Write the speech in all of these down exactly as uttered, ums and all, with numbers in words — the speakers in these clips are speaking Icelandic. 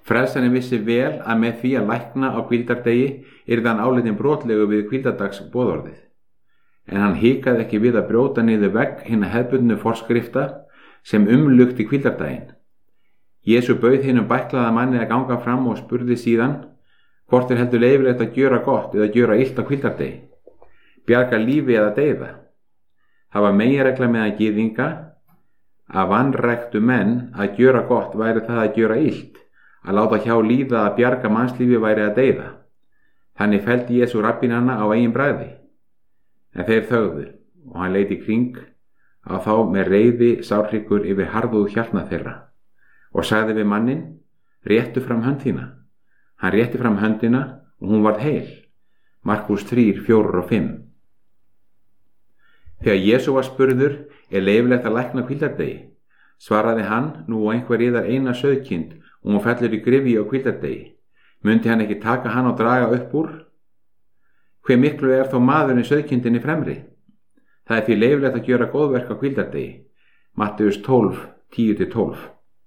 Frelsarinn vissi vel að með því að lækna á hvíldardegi yrði hann álitinn brotlegu við hvíldardags boðorðið. En hann hikaði ekki við að brjóta niður vegg hinna hefðbundnu forskrifta sem umlukti hvíldardaginn. Jesú bauð hinum bæklaða manni að ganga fram og spurði síðan hvort er heldur leyfilegt að gjöra gott eða gjöra illt á hvíldardegi, bjarga lífi eða deyða. Það var meginregla meðal gyðinga að vanræktu menn að gjöra gott væri það að gjöra illt, að láta hjá líða að bjarga mannslífi væri að deyða. Þannig felldi Jesú rabbínana á eigin bragði. En þeir þögðu og hann leit í kring á þá með reiði sárhryggur yfir harðuð hjarna þeirra og sagði við manninn, réttu fram hönd þína. Hann rétti fram höndina og hún varð heil. Markús þrjú, fjögur og fimm. Þegar Jesú var spurður, er leyfilegt að lækna hvíldardegi, svaraði hann, nú og einhver yðar eina sauðkind og hún fellur í gryfju á hvíldardegi. Mundi hann ekki taka hann og draga upp úr? Hve miklu er þó maðurinn sauðkindinni fremri? Það er því leyfilegt að gjöra góðverk á hvíldardegi. Matteus tólf, tíu til tólf.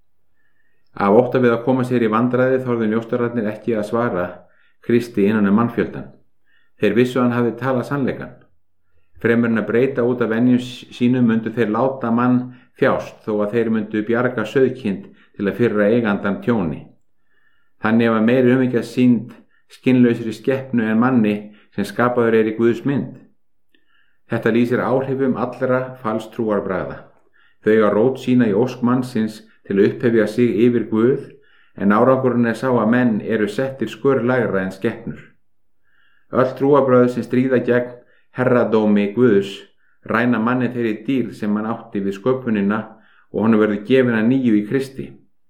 Af ótta við að koma sér í vandræði þorðu njóstararnir ekki að svara Kristi innan um mannfjöldan. Þeir vissu hann hafi talað sannleikann. Fremur en að breyta út af venjum sínum myndu þeir láta mann þjást þó að þeir myndu bjarga sauðkind til að firra eigandan tjóni. Þannig var meiri umhyggja sýnd skinnlausri skepnu en manni sem skapaður er í Guðs mynd. Þetta lýsir áhrifum allra falstrúarbragða. Þau eiga rót sína í ósk mannsins til að upphefja sig yfir Guð, en árangurinn er sá að menn eru settir skurlægra en skepnur. Öll trúarbrögð sem stríða gegn herradómi Guðs ræna manni þeirri dýr sem hann átti við sköpunina og honum verður gefin að nýju í Kristi.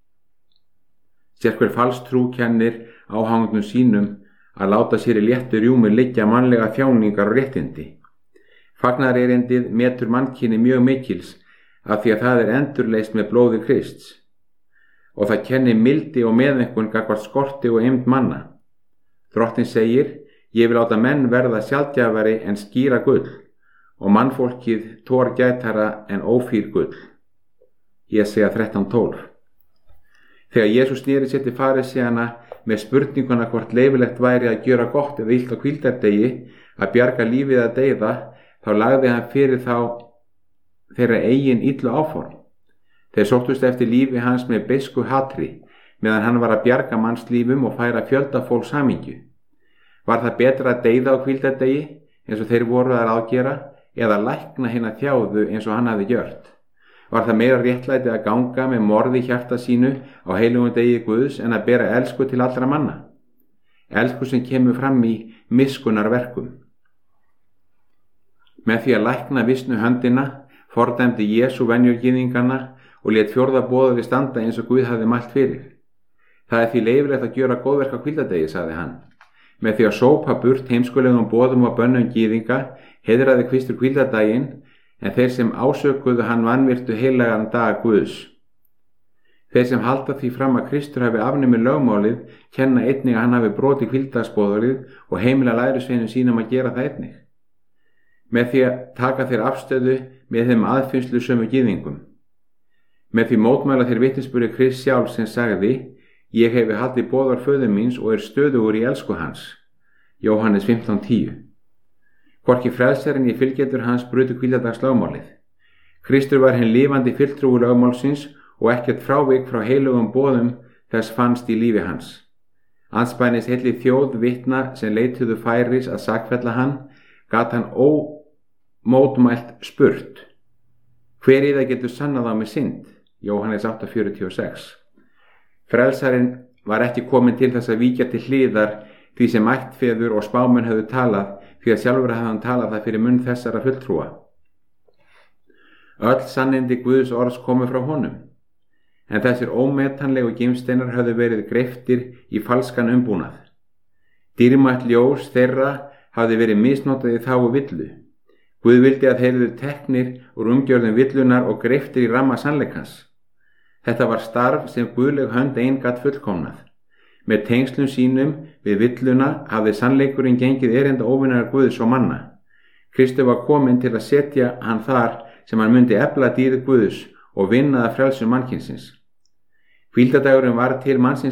Sérhver falstrú kennir áhangnum sínum að láta sér í léttu rjúmi liggja mannlega þjáningar og réttindi. Fagnaðarerindið metur mannkyni mjög mikils af því að það er endurleist með blóði Krists og það kennir mildi og meðengun gagnvart skorti og eymd manna. Drottinn segir, ég vil láta menn verða sjaldgæfari en skýra gull og mannfólkið tórgætara en ófýr gull. Jesæja þrettán, tólf. Þegar Jesús sneri sér til farisæana með spurninguna hvort leyfilegt væri að gjöra gott eða illt á hvíldardegi, að bjarga lífið að deyða, þá lagði hann fyrir þá þeirra eigin illu áform. Þeir sóttust eftir lífi hans með beisku hatri, meðan hann var að bjarga mannslífum og færa fjölda fólks hamingju. Var það betra að deyða á hvíldardegi, eins og þeir voru að ráðgera, eða lækna hina þjáðu eins og hann hafði gjört? Var það meira réttlæti að ganga með morði hjarta sínu á heilugum degi Guðs en að bera elsku til allra manna? Elsku sem kemur fram í miskunnarverkum. Með því að lækna visnu höndina fordæmdi Jesú venjur gyðinganna og lét fjórða boðorðið standa eins og Guð hafði mælt fyrir. Það er því leyfilegt að gjöra góðverk á hvíldardegi, sagði hann. Með því að sópa burt heimskulegum boðum og bönnum gyðinga heiðraði Kristur hvíldardaginn, en þeir sem ásökuðu hann vanvirtu heilagan dag Guðs. Þeir sem halda því fram að Kristur hafi afnumið lögmálið kenna einnig að hann hafi brotið hvíldardagsboðorðið og heimila lærisveinum sínum að gera það einnig. Með því að taka þeir afstöðu með þeim aðfinnslu sömu gyðingum. Með því mótmæla þeir vitnisburði Krist sjálf sem sagði, ég hefi haldið boðorð föður míns og er stöðugur í elsku hans. Jóhannes fimmtán, tíu. Hvorki frelsarinn í fylgjendur hans brutu hvíldardagslögmálið. Kristur var hinn lifandi fulltrúi lögmálsins og ekkert frávik frá heilugum boðum þess fannst í lífi hans. Andspænis heilli þjóð vitna sem leituðu færis að sakfella hann, gat hann ómótmælt spurt. Hver í það getur sannað á mig synd? Jóhannes átta, fjörutíu og sex. Frelsarinn var ekki kominn til þess að víkja til hliðar því sem ættfeður og spámenn höfðu talað, því að sjálfur hafði hann talað það fyrir munn þessara fulltrúa. Öll sannindi Guðs orðs komu frá honum, en þessir ómetanlegu gimsteinar höfðu verið greiftir í falskan umbúnað. Dýrmætt ljós þeirra hafði verið misnotað í þágu villu. Guð vildi að þeir eru teknir úr umgjörðum villunar og greiftir í ramma sannleikans. Þetta var starf sem guðleg hönd ein gat fullkomnað. Með tengslum sínum við villuna hafði sannleikurinn gengið erinda óvinnar Guðs og manna. Kristur var kominn til að setja hann þar sem hann myndi efla dýrið Guðs og vinna að frelsu mannkynsins. Hvíldardagurinn var til mannsins